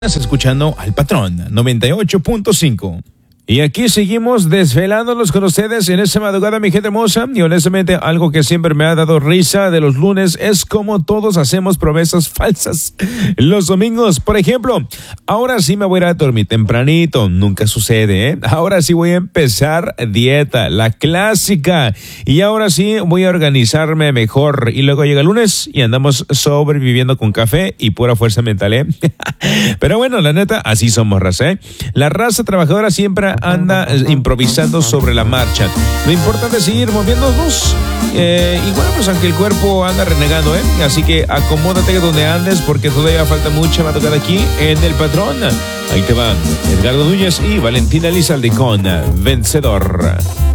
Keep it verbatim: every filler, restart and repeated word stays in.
Estás escuchando al Patrón noventa y ocho punto cinco. Y aquí seguimos desvelándonos con ustedes en esta madrugada, mi gente hermosa. Y honestamente, algo que siempre me ha dado risa de los lunes es como todos hacemos promesas falsas los domingos. Por ejemplo, ahora sí me voy a ir a dormir tempranito. Nunca sucede, ¿eh? Ahora sí voy a empezar dieta, la clásica. Y ahora sí voy a organizarme mejor. Y luego llega el lunes y andamos sobreviviendo con café y pura fuerza mental, ¿eh? Pero bueno, la neta, así somos, raza, ¿eh? La raza trabajadora siempre anda improvisando sobre la marcha. Lo importante es seguir moviéndonos. Eh, y bueno, pues aunque el cuerpo anda renegando, ¿eh? Así que acomódate donde andes porque todavía falta mucha madrugada aquí en El Patrón. Ahí te van Edgardo Núñez y Valentina Elizalde con Vencedor.